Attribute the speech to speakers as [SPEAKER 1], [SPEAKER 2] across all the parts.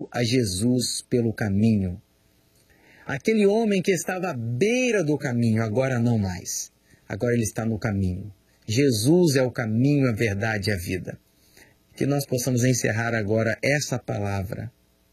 [SPEAKER 1] a Jesus pelo caminho. Aquele homem que estava à beira do caminho, agora não mais. Agora ele está no caminho. Jesus é o caminho, a verdade e a vida. Que nós possamos encerrar agora essa palavra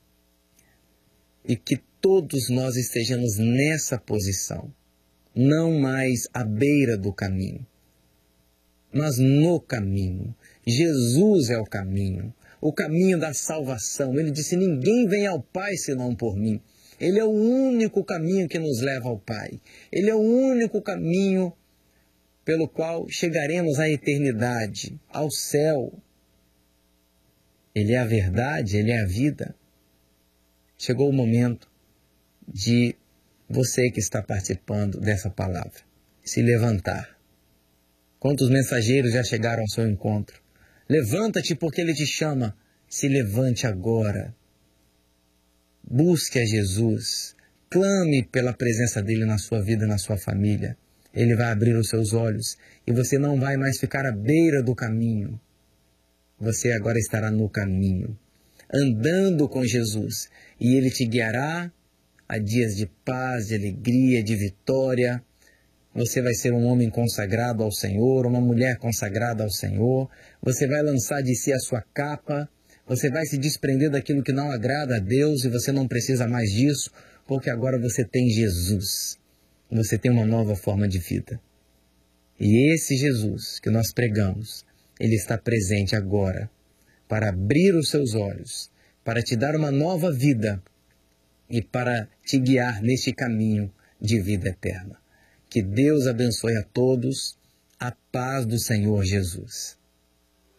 [SPEAKER 1] e que todos nós estejamos nessa posição, não mais à beira do caminho, mas no caminho. Jesus é o caminho da salvação. Ele disse, ninguém vem ao Pai senão por mim. Ele é o único caminho que nos leva ao Pai. Ele é o único caminho pelo qual chegaremos à eternidade, ao céu. Ele é a verdade, Ele é a vida. Chegou o momento de você que está participando dessa palavra se levantar. Quantos mensageiros já chegaram ao seu encontro? Levanta-te porque Ele te chama. Se levante agora. Busque a Jesus. Clame pela presença dEle na sua vida, na sua família. Ele vai abrir os seus olhos e você não vai mais ficar à beira do caminho. Você agora estará no caminho, andando com Jesus. E Ele te guiará a dias de paz, de alegria, de vitória. Você vai ser um homem consagrado ao Senhor, uma mulher consagrada ao Senhor. Você vai lançar de si a sua capa. Você vai se desprender daquilo que não agrada a Deus e você não precisa mais disso, porque agora você tem Jesus. Você tem uma nova forma de vida. E esse Jesus que nós pregamos, Ele está presente agora para abrir os seus olhos, para te dar uma nova vida e para te guiar neste caminho de vida eterna. Que Deus abençoe a todos. A paz do Senhor Jesus.